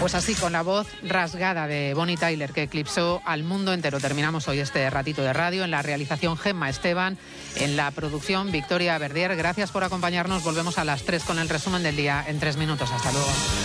Pues así, con la voz rasgada de Bonnie Tyler, que eclipsó al mundo entero, terminamos hoy este ratito de radio. En la realización, Gemma Esteban, en la producción, Victoria Verdier. Gracias por acompañarnos. Volvemos a las 3 con el resumen del día en 3 minutos. Hasta luego.